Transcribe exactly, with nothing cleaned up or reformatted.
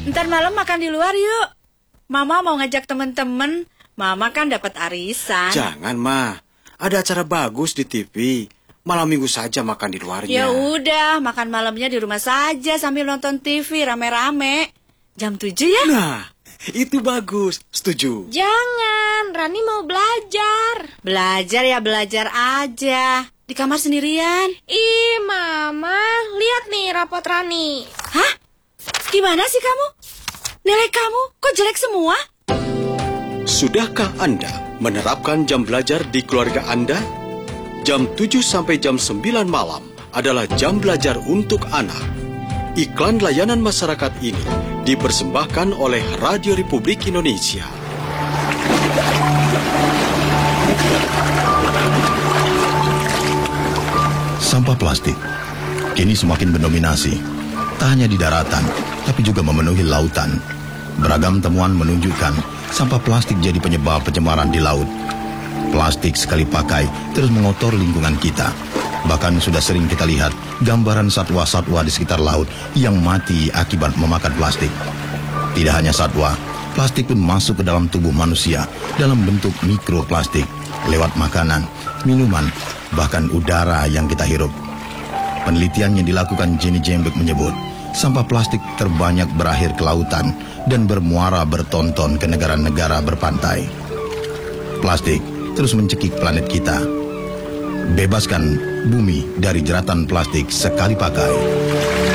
Ntar malam makan di luar yuk. Mama mau ngajak temen-temen. Mama kan dapat arisan. Jangan, Ma. Ada acara bagus di T V. Malam minggu saja makan di luarnya. Ya udah, makan malamnya di rumah saja sambil nonton T V rame-rame. Jam tujuh ya? Nah, itu bagus. Setuju. Jangan, Rani mau belajar. Belajar ya belajar aja. Di kamar sendirian. Ih, Mama, lihat nih rapot Rani. Hah? Gimana sih kamu? Nilai kamu kok jelek semua? Sudahkah Anda menerapkan jam belajar di keluarga Anda? Jam tujuh sampai jam sembilan malam adalah jam belajar untuk anak. Iklan layanan masyarakat ini dipersembahkan oleh Radio Republik Indonesia. Sampah plastik kini semakin mendominasi, tak hanya di daratan, tapi juga memenuhi lautan. Beragam temuan menunjukkan sampah plastik jadi penyebab pencemaran di laut. Plastik sekali pakai terus mengotor lingkungan kita. Bahkan sudah sering kita lihat gambaran satwa-satwa di sekitar laut yang mati akibat memakan plastik. Tidak hanya satwa, plastik pun masuk ke dalam tubuh manusia dalam bentuk mikroplastik lewat makanan, minuman, bahkan udara yang kita hirup. Penelitian yang dilakukan Jenny Jembek menyebut sampah plastik terbanyak berakhir ke lautan dan bermuara bertonton ke negara-negara berpantai. Plastik terus mencekik planet kita. Bebaskan bumi dari jeratan plastik sekali pakai.